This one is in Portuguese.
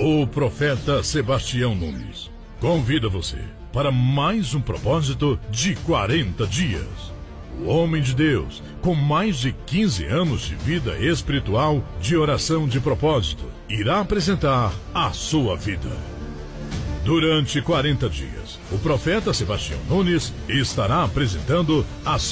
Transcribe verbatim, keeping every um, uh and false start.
O profeta Sebastião Nunes convida você para mais um propósito de quarenta dias. O homem de Deus, com mais de quinze anos de vida espiritual, de oração de propósito, irá apresentar a sua vida. Durante quarenta dias, o profeta Sebastião Nunes estará apresentando a